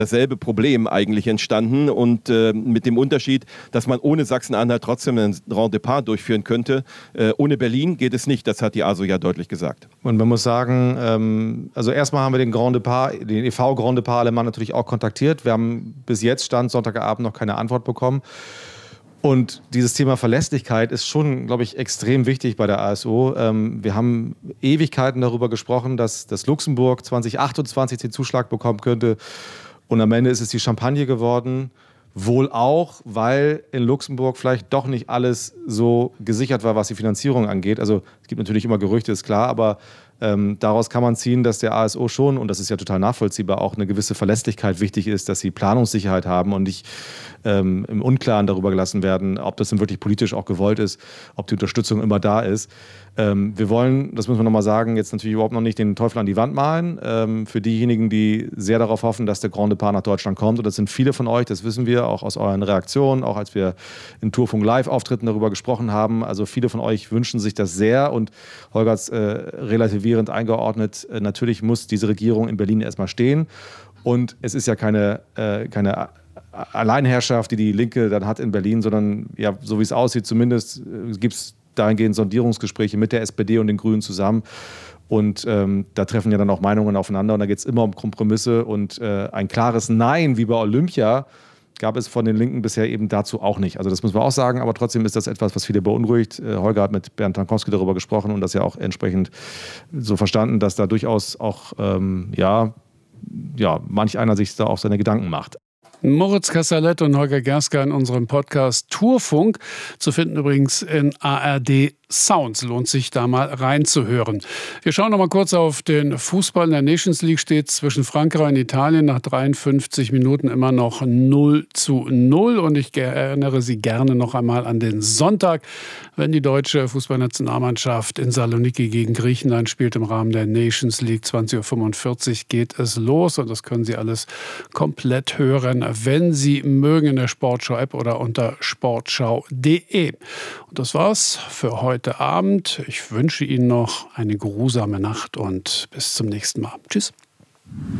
dasselbe Problem eigentlich entstanden und mit dem Unterschied, dass man ohne Sachsen-Anhalt trotzdem einen Grand Départ durchführen könnte. Ohne Berlin geht es nicht, das hat die ASO ja deutlich gesagt. Und man muss sagen, also erstmal haben wir den e.V. Grand Départ Alemann natürlich auch kontaktiert. Wir haben bis jetzt, Stand Sonntagabend, noch keine Antwort bekommen. Und dieses Thema Verlässlichkeit ist schon, glaube ich, extrem wichtig bei der ASO. Wir haben Ewigkeiten darüber gesprochen, dass Luxemburg 2028 den Zuschlag bekommen könnte. Und am Ende ist es die Champagne geworden. Wohl auch, weil in Luxemburg vielleicht doch nicht alles so gesichert war, was die Finanzierung angeht. Also es gibt natürlich immer Gerüchte, ist klar, aber daraus kann man ziehen, dass der ASO schon, und das ist ja total nachvollziehbar, auch eine gewisse Verlässlichkeit wichtig ist, dass sie Planungssicherheit haben und nicht im Unklaren darüber gelassen werden, ob das denn wirklich politisch auch gewollt ist, ob die Unterstützung immer da ist. Wir wollen, das müssen wir nochmal sagen, jetzt natürlich überhaupt noch nicht den Teufel an die Wand malen. Für diejenigen, die sehr darauf hoffen, dass der Grand Départ nach Deutschland kommt, und das sind viele von euch, das wissen wir, auch aus euren Reaktionen, auch als wir in Tourfunk Live-Auftritten darüber gesprochen haben. Also viele von euch wünschen sich das sehr, und Holger hat es relativierend eingeordnet. Natürlich muss diese Regierung in Berlin erstmal stehen, und es ist ja keine Alleinherrschaft, die Linke dann hat in Berlin, sondern ja, so wie es aussieht, zumindest gibt es dahingehend Sondierungsgespräche mit der SPD und den Grünen zusammen. Und da treffen ja dann auch Meinungen aufeinander, und da geht es immer um Kompromisse, und ein klares Nein wie bei Olympia gab es von den Linken bisher eben dazu auch nicht. Also das muss man auch sagen, aber trotzdem ist das etwas, was viele beunruhigt. Holger hat mit Bernd Tankowski darüber gesprochen und das ja auch entsprechend so verstanden, dass da durchaus auch manch einer sich da auch seine Gedanken macht. Moritz Kasserlet und Holger Gersker in unserem Podcast Tourfunk, zu finden übrigens in ARD Sounds. Lohnt sich da mal reinzuhören. Wir schauen noch mal kurz auf den Fußball. In der Nations League steht zwischen Frankreich und Italien nach 53 Minuten immer noch 0:0. Und ich erinnere Sie gerne noch einmal an den Sonntag, wenn die deutsche Fußballnationalmannschaft in Saloniki gegen Griechenland spielt im Rahmen der Nations League. 20:45 Uhr geht es los, und das können Sie alles komplett hören, wenn Sie mögen, in der Sportschau-App oder unter sportschau.de. Und das war's für heute Abend. Ich wünsche Ihnen noch eine geruhsame Nacht und bis zum nächsten Mal. Tschüss.